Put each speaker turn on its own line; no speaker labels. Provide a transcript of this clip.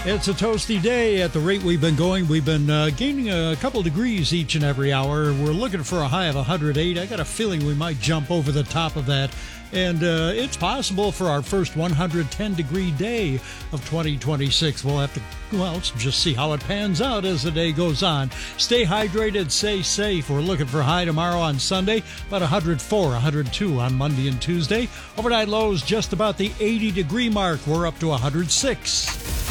It's a toasty day. At the rate we've been going, we've been gaining a couple degrees each and every hour. We're looking for a high of 108. I got a feeling we might jump over the top of that. And it's possible for our first 110-degree day of 2026. We'll have to, just see how it pans out as the day goes on. Stay hydrated, stay safe. We're looking for high tomorrow on Sunday, about 104, 102 on Monday and Tuesday. Overnight lows just about the 80-degree mark. We're up to 106.